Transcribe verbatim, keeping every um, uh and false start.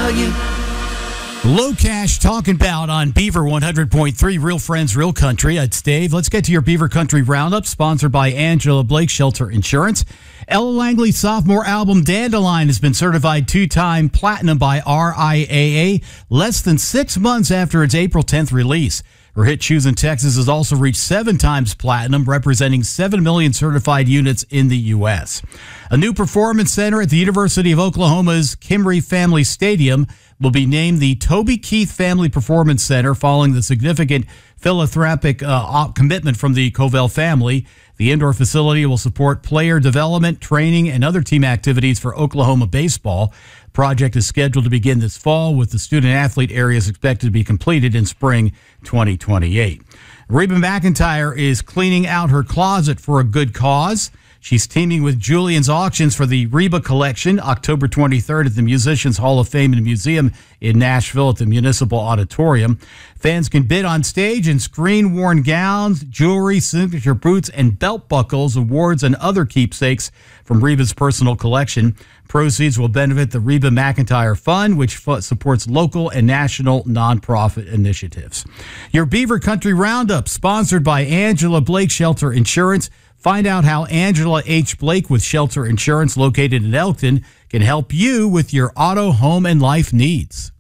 value. Low Cash talking about on Beaver one hundred point three, Real Friends, Real Country. It's Dave. Let's get to your Beaver Country Roundup, sponsored by Angela Blake Shelter Insurance. Ella Langley's sophomore album, Dandelion, has been certified two-time platinum by R I A A, less than six months after its April tenth release. Her hit Shoes in Texas has also reached seven times platinum, representing seven million certified units in the U S. A new performance center at the University of Oklahoma's Kimry Family Stadium will be named the Toby Keith Family Performance Center following the significant philanthropic uh, commitment from the Covell family. The indoor facility will support player development, training, and other team activities for Oklahoma baseball. The project is scheduled to begin this fall, with the student-athlete areas expected to be completed in spring twenty twenty-eight. Reba McEntire is cleaning out her closet for a good cause. She's teaming with Julian's Auctions for the Reba Collection, October twenty-third at the Musicians Hall of Fame and Museum in Nashville at the Municipal Auditorium. Fans can bid on stage and screen-worn gowns, jewelry, signature boots, and belt buckles, awards, and other keepsakes from Reba's personal collection. Proceeds will benefit the Reba McEntire Fund, which f- supports local and national nonprofit initiatives. Your Beaver Country Roundup, sponsored by Angela Blake Shelter Insurance. Find out how Angela H. Blake with Shelter Insurance, located in Elkton, can help you with your auto, home, and life needs.